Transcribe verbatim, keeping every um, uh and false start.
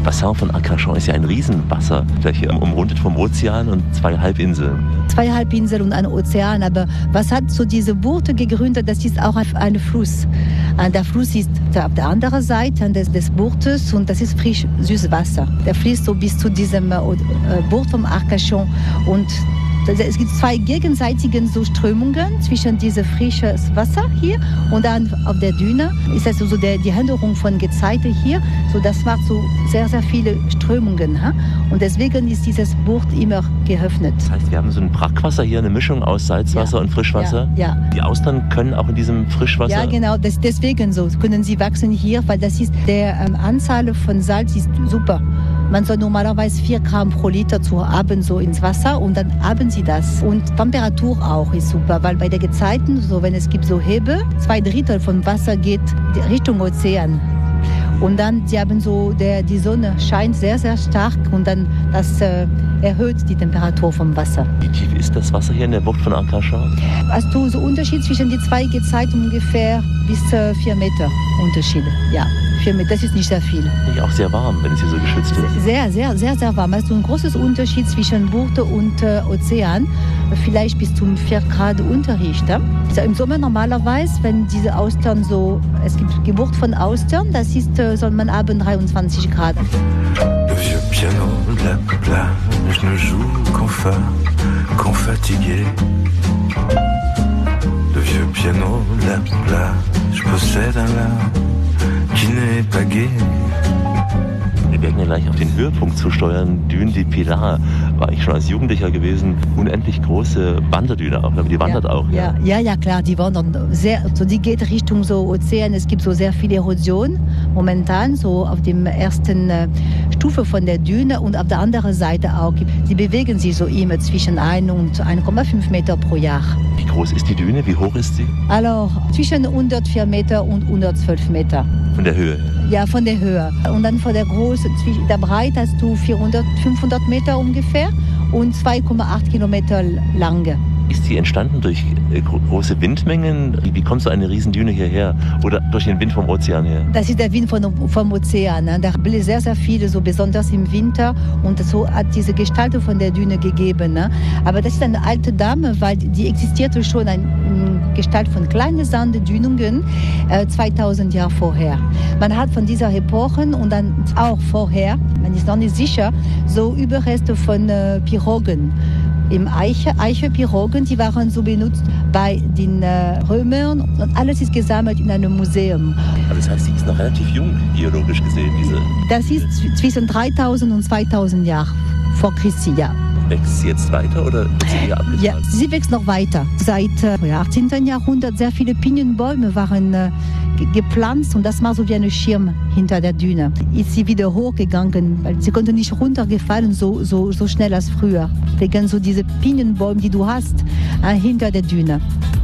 Bassin von Arcachon ist ja ein Riesenwasser, hier umrundet vom Ozean und zwei Halbinseln. Zwei Halbinseln und ein Ozean, aber was hat so diese Bucht gegründet? Das ist auch ein Fluss. Der Fluss ist auf der anderen Seite des, des Buchtes und das ist frisch süßes Wasser. Der fließt so bis zu diesem äh, Bucht vom Arcachon und es gibt zwei gegenseitige so Strömungen zwischen diesem frischen Wasser hier und dann auf der Düne ist das so der, die Änderung von Gezeiten hier. So, das macht so sehr, sehr viele Strömungen. Ha? Und deswegen ist dieses Bucht immer geöffnet. Das heißt, wir haben so ein Brackwasser hier, eine Mischung aus Salzwasser ja. und Frischwasser. Ja, ja. Die Austern können auch in diesem Frischwasser... Ja, genau. Das, deswegen so können sie wachsen hier, weil das ist, der ähm, Anzahl von Salz ist super. Man soll normalerweise vier Gramm pro Liter zu haben so ins Wasser und dann haben sie das. Und Temperatur auch ist super, weil bei den Gezeiten, so wenn es gibt so Hebel, zwei Drittel vom Wasser geht Richtung Ozean. Und dann, sie haben so, der, die Sonne scheint sehr, sehr stark und dann das äh, erhöht die Temperatur vom Wasser. Wie tief ist das Wasser hier in der Bucht von Arcachon? Hast du so Unterschied zwischen den zwei Gezeiten ungefähr bis äh, vier Meter Unterschied, ja. Das ist nicht sehr viel. Ist auch sehr warm, wenn es hier so geschützt ist. Sehr, sehr, sehr, sehr warm. Also ein großes Unterschied zwischen Bucht und äh, Ozean. Vielleicht bis zum vier Grad Unterricht. Also im Sommer normalerweise, wenn diese Austern so, es gibt Geburt von Austern, das ist, äh, soll man abends dreiundzwanzig Grad. Le vieux piano de la plage ne joue qu'en fa, qu'en fatigué. Le vieux piano de la plage possède un âme qui n'est pas gai. Wir werden ja gleich auf den Höhepunkt zusteuern. Dune de Pilar war ich schon als Jugendlicher gewesen. Unendlich große Wanderdüne auch, aber die wandert ja, auch. Ja. Ja, ja, klar, die wandert sehr, so die geht Richtung so Ozean. Es gibt so sehr viel Erosion momentan, so auf dem ersten äh, Stufe von der Düne und auf der anderen Seite auch. Sie bewegen sich so immer zwischen ein und eins Komma fünf Meter pro Jahr. Wie groß ist die Düne? Wie hoch ist sie? Also zwischen hundertvier Meter und hundertzwölf Meter. Von der Höhe? Ja, von der Höhe. Und dann von der Größe, der Breite hast du vierhundert, fünfhundert Meter ungefähr und zwei Komma acht Kilometer lange. Ist die entstanden durch große Windmengen? Wie kommt so eine Riesendüne hierher? Oder durch den Wind vom Ozean her? Das ist der Wind vom, vom Ozean. Da bläst sehr, sehr viel, so besonders im Winter. Und so hat diese Gestaltung von der Düne gegeben. Aber das ist eine alte Dame, weil die existierte schon eine Gestalt von kleinen Sanddünungen äh, zweitausend Jahre vorher. Man hat von dieser Epoche und dann auch vorher, man ist noch nicht sicher, so Überreste von äh, Pirogen. Im Eiche, Eiche-Pirogen, die waren so benutzt bei den äh, Römern und alles ist gesammelt in einem Museum. Aber das heißt, sie ist noch relativ jung, geologisch gesehen, diese... Das ist zwischen dreitausend und zweitausend Jahren vor Christi, ja. Wächst sie jetzt weiter oder wird sie hier abgetragen? Ja, sie wächst noch weiter. Seit äh, achtzehnten Jahrhundert sehr viele Pinienbäume waren äh, gepflanzt und das war so wie ein Schirm hinter der Düne. Ist sie wieder hochgegangen, weil sie konnte nicht runtergefallen so, so, so schnell als früher. Wegen so diese Pinienbäume, die du hast, äh, hinter der Düne.